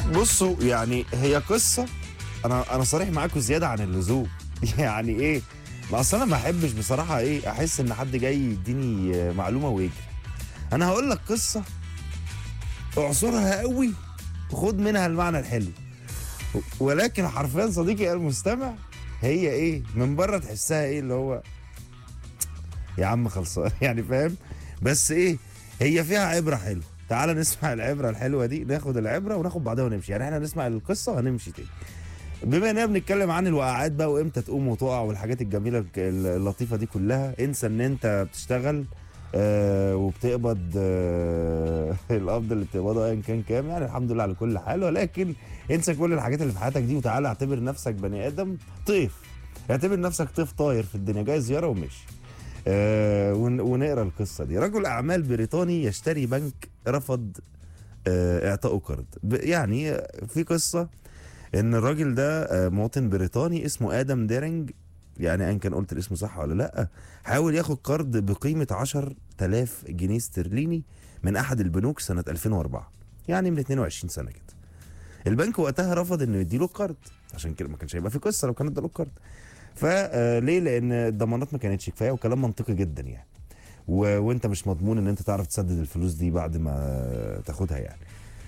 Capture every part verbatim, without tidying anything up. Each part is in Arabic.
بصوا يعني هي قصه، انا انا صريح معاكم زياده عن اللزوم. يعني ايه؟ ما اصل انا ما احبش بصراحه ايه احس ان حد جاي يديني معلومه ويجري. انا هقول لك قصه اعصرها قوي وخد منها المعنى الحلو، ولكن حرفيا صديقي المستمع هي ايه من بره تحسها ايه اللي هو يا عم خلصان. يعني فاهم؟ بس ايه، هي فيها عبره حلوه. تعال نسمع العبره الحلوه دي، ناخد العبره وناخد بعدها ونمشي. يعني احنا نسمع القصه وهنمشي تاني. بما اننا بنتكلم عن الوقعات بقى وامتى تقوم وتقع والحاجات الجميله اللطيفه دي كلها، انسى ان انت بتشتغل آه وبتقبض آه القبض اللي بتقبضه ايا كان كام، يعني الحمد لله على كل حال، ولكن انسى كل الحاجات اللي في حياتك دي وتعالى اعتبر نفسك بني ادم طيف. اعتبر نفسك طيف طاير في الدنيا جاي زياره ومشي. آه ونقرا القصه دي. رجل اعمال بريطاني يشتري بنك رفض آه اعطائه قرض. يعني في قصه ان الراجل ده مواطن بريطاني اسمه ادم ديرينج، يعني ان كان قلت الاسم صح ولا لا، حاول ياخد قرض بقيمه عشرة آلاف جنيه استرليني من احد البنوك سنه ألفين وأربعة، يعني من اتنين وعشرين سنه كده. البنك وقتها رفض انه يديله القرض، عشان كده ما كانش هيبقى في قصه لو كان اداله القرض. فليه؟ لان الضمانات ما كانتش كفايه، وكلام منطقي جدا يعني. و... وانت مش مضمون ان انت تعرف تسدد الفلوس دي بعد ما تاخدها يعني.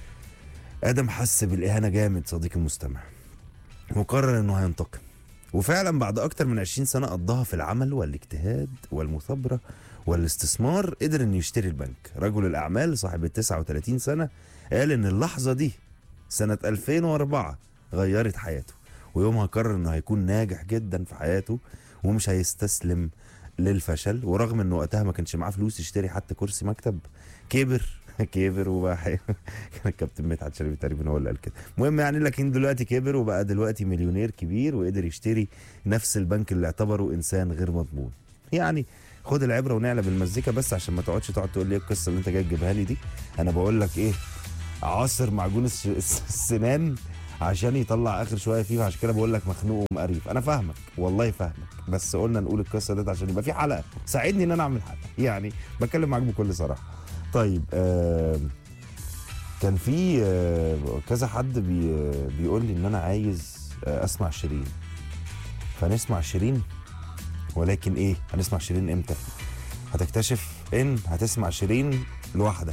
ادم حس بالاهانه جامد صديقي المستمع، وقرر انه هينتقم. وفعلا بعد اكتر من عشرين سنه قضاها في العمل والاجتهاد والمثابره والاستثمار قدر انه يشتري البنك. رجل الاعمال صاحب ال تسعة وتلاتين سنه قال ان اللحظه دي سنه ألفين وأربعة غيرت حياته، ويومها قرر انه هيكون ناجح جدا في حياته ومش هيستسلم للفشل. ورغم انه وقتها ما كانش معاه فلوس يشتري حتى كرسي مكتب، كبر كبر وبقى كان الكابتن مدحت شلبي تقريبا هو اللي قال كده. المهم يعني لكن دلوقتي كبر وبقى دلوقتي مليونير كبير، وقدر يشتري نفس البنك اللي اعتبره انسان غير مضمون. يعني خد العبره ونعلى بالمزيكا بس عشان ما تقعدش تقعد تقول لي ايه القصه اللي انت جاي تجيبها لي دي. انا بقول لك ايه، عاصر معجون السنان عشان يطلع اخر شويه فيه، عشان كده بقول لك مخنوق ومقريف. انا فاهمك والله فاهمك، بس قلنا نقول القصه ديت عشان يبقى في حلقه. ساعدني ان انا اعمل حلقه، يعني بتكلم معاك بكل صراحه. طيب آه كان في آه كذا حد بي بيقول لي ان انا عايز آه اسمع شيرين، فنسمع شيرين. ولكن ايه، هنسمع شيرين امتى؟ هتكتشف ان هتسمع شيرين لوحدك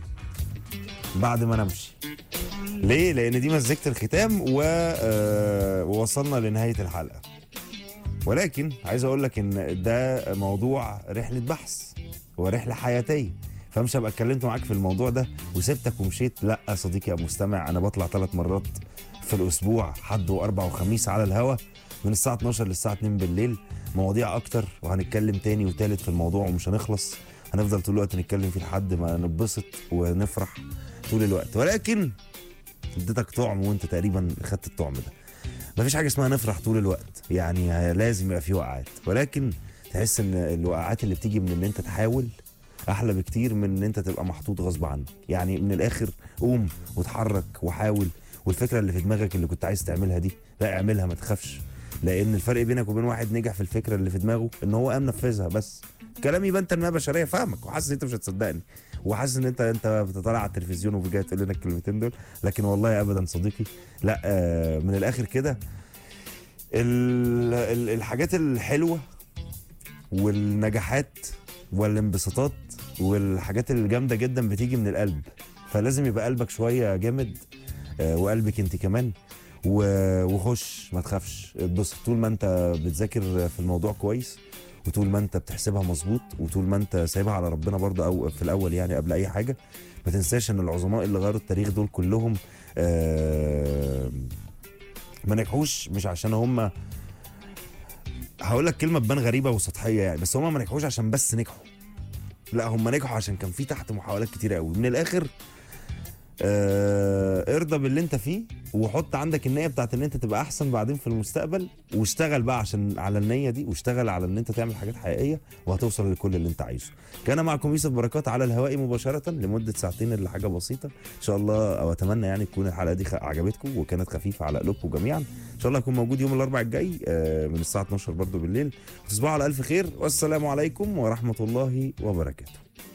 بعد ما نمشي. ليه؟ لان دي مزيكة الختام و... آه ووصلنا لنهاية الحلقة. ولكن عايز اقول لك ان ده موضوع رحلة بحث ورحلة حياتية، فمش هبقى اتكلمت معاك في الموضوع ده وسبتك ومشيت. لا صديقي يا مستمع، انا بطلع ثلاث مرات في الاسبوع، حد واربع وخميس على الهوا من الساعة اتناشر للساعة اتنين بالليل. مواضيع اكتر وهنتكلم تاني وتالت في الموضوع ومش هنخلص. هنفضل طول الوقت نتكلم فيه لحد ما نتبسط ونفرح طول الوقت. ولكن اديتك طعم وانت تقريبا خدت الطعم ده. مفيش حاجه اسمها نفرح طول الوقت، يعني لازم يبقى في وقعات، ولكن تحس ان الوقعات اللي بتيجي من ان انت تحاول احلى بكتير من ان انت تبقى محطوط غصب عنك. يعني من الاخر قوم وتحرك وحاول، والفكره اللي في دماغك اللي كنت عايز تعملها دي لا اعملها، ما تخافش. لان الفرق بينك وبين واحد نجح في الفكره اللي في دماغه ان هو قام نفذها. بس كلامي يبان تنميه بشريه، فاهمك وحاسس ان انت مش هتصدقني، وحاسس ان انت انت بتطلع على التلفزيون وجاي تقول لنا الكلمتين دول، لكن والله ابدا صديقي. لا آه من الاخر كده الحاجات الحلوه والنجاحات والانبساطات والحاجات الجامده جدا بتيجي من القلب، فلازم يبقى قلبك شويه جامد آه وقلبك انت كمان، وخش ما تخافش اتبسط. طول ما انت بتذاكر في الموضوع كويس، وطول ما انت بتحسبها مظبوط، وطول ما انت سايبها على ربنا برضه او في الاول يعني قبل اي حاجه. ما تنساش ان العظماء اللي غيروا التاريخ دول كلهم آه ما نجحوش مش عشان هم، هقول لك كلمه تبان غريبه وسطحيه يعني، بس هم ما نجحوش عشان بس نجحوا. لا هم نجحوا عشان كان في تحت محاولات كتيره قوي. من الاخر آه ارضى باللي انت فيه، وحط عندك النية بتاعت ان انت تبقى احسن بعدين في المستقبل، واشتغل بقى عشان على النية دي، واشتغل على ان انت تعمل حاجات حقيقية وهتوصل لكل اللي انت عايزه. كان معكم يوسف بركات على الهواء مباشرة لمدة ساعتين الا حاجة بسيطة ان شاء الله، او اتمنى يعني تكون الحلقة دي عجبتكم وكانت خفيفة على قلوبكم جميعا. ان شاء الله اكون موجود يوم الاربعاء الجاي آه من الساعة اتناشر برضو بالليل. تصبحوا على الف خير، والسلام عليكم ورحمة الله وبركاته.